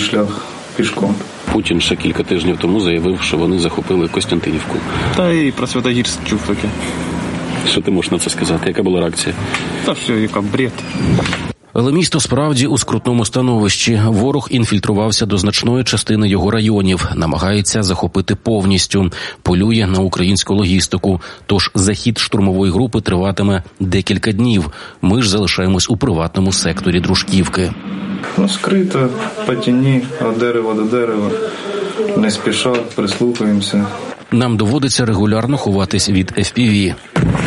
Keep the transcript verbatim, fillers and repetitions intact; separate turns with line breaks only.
шлях пішком.
Путін ще кілька тижнів тому заявив, що вони захопили Костянтинівку.
Та і про Святогірськ чув таке.
Що ти можеш на це сказати? Яка була реакція?
Та все, яка бред.
Але місто справді у скрутному становищі. Ворог інфільтрувався до значної частини його районів, намагається захопити повністю, полює на українську логістику. Тож захід штурмової групи триватиме декілька днів. Ми ж залишаємось у приватному секторі Дружківки.
Ну, скрито, по тіні, від дерева до дерева. Не спіша, прислухаємося.
Нам доводиться регулярно ховатись від еф пі ві.